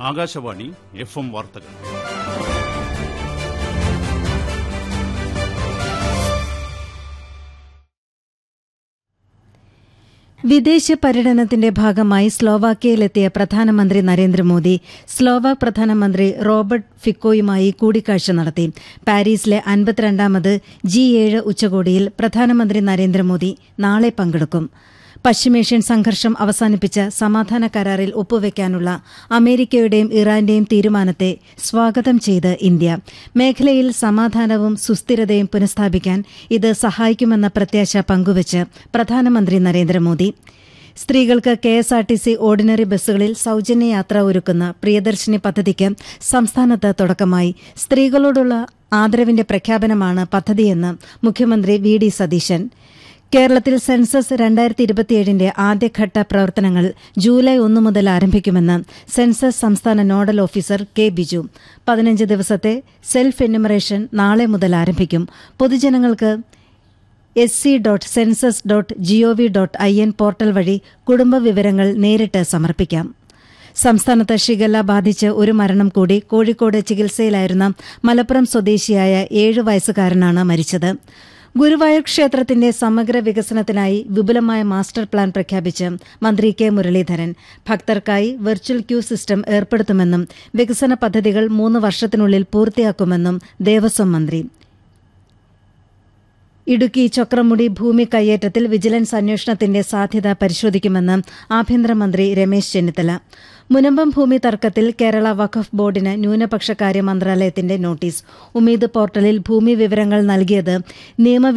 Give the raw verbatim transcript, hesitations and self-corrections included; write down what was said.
Akashvani F M വാർത്തകൾ. വിദേശ പര്യടനത്തിന്റെ ഭാഗമായി സ്ലോവാക്യയിലെത്തിയ പ്രധാനമന്ത്രി നരേന്ദ്രമോദി സ്ലോവാക് പ്രധാനമന്ത്രി റോബർട്ട് ഫിക്കോയുമായി കൂടിക്കാഴ്ച നടത്തി. പാരീസിലെ അൻപത്തിരണ്ടാമത് ജി ഏഴ് ഉച്ചകോടിയിൽ പ്രധാനമന്ത്രി നരേന്ദ്രമോദി നാളെ പങ്കെടുക്കും. പശ്ചിമേഷ്യൻ സംഘർഷം അവസാനിപ്പിച്ച് സമാധാന കരാറിൽ ഒപ്പുവെക്കാനുള്ള അമേരിക്കയുടെയും ഇറാന്റെയും തീരുമാനത്തെ സ്വാഗതം ചെയ്ത് ഇന്ത്യ. മേഖലയിൽ സമാധാനവും സുസ്ഥിരതയും പുനഃസ്ഥാപിക്കാൻ ഇത് സഹായിക്കുമെന്ന പ്രത്യാശ പങ്കുവച്ച് പ്രധാനമന്ത്രി നരേന്ദ്രമോദി. സ്ത്രീകൾക്ക് K S R T C ordinary ബസ്സുകളിൽ സൌജന്യ യാത്ര ഒരുക്കുന്ന പ്രിയദർശിനി പദ്ധതിക്ക് സംസ്ഥാനത്ത് തുടക്കമായി. സ്ത്രീകളോടുള്ള ആദരവിന്റെ പ്രഖ്യാപനമാണ് പദ്ധതിയെന്ന് മുഖ്യമന്ത്രി വി ഡി സതീശൻ. കേരളത്തിൽ സെൻസസ് രണ്ടായിരത്തി ഇരുപത്തിയേഴിന്റെ ആദ്യഘട്ട പ്രവർത്തനങ്ങൾ ജൂലൈ ഒന്ന് മുതൽ ആരംഭിക്കുമെന്ന് സെൻസസ് സംസ്ഥാന നോഡൽ ഓഫീസർ കെ ബിജു. പതിനഞ്ച് ദിവസത്തെ സെൽഫ് എന്യൂമറേഷൻ നാളെ മുതൽ ആരംഭിക്കും. പൊതുജനങ്ങൾക്ക് S C dot census dot G O V dot I N portal വഴി കുടുംബ വിവരങ്ങൾ നേരിട്ട് സമർപ്പിക്കാം. സംസ്ഥാനത്ത് ഷിഗല്ല ബാധിച്ച് ഒരു മരണം കൂടി. കോഴിക്കോട് ചികിത്സയിലായിരുന്ന മലപ്പുറം സ്വദേശിയായ ഏഴു വയസ്സുകാരനാണ് മരിച്ചത്. ഗുരുവായൂർ ക്ഷേത്രത്തിന്റെ സമഗ്ര വികസനത്തിനായി വിപുലമായ മാസ്റ്റർ പ്ലാൻ പ്രഖ്യാപിച്ച് മന്ത്രി K Muraleedharan. ഭക്തർക്കായി virtual queue system ഏർപ്പെടുത്തുമെന്നും വികസന പദ്ധതികൾ മൂന്ന് വർഷത്തിനുള്ളിൽ പൂർത്തിയാക്കുമെന്നും ദേവസ്വം മന്ത്രി. ഇടുക്കി ചൊക്രമുടി ഭൂമി കയ്യേറ്റത്തിൽ വിജിലൻസ് അന്വേഷണത്തിന്റെ സാധ്യത പരിശോധിക്കുമെന്ന് ആഭ്യന്തരമന്ത്രി രമേശ് ചെന്നിത്തല. മുനമ്പം ഭൂമി തർക്കത്തിൽ കേരള വഖഫ് ബോർഡിന് ന്യൂനപക്ഷകാര്യ മന്ത്രാലയത്തിന്റെ നോട്ടീസ്. ഉമീദ് പോർട്ടലിൽ ഭൂമി വിവരങ്ങൾ നൽകിയത് നിയമ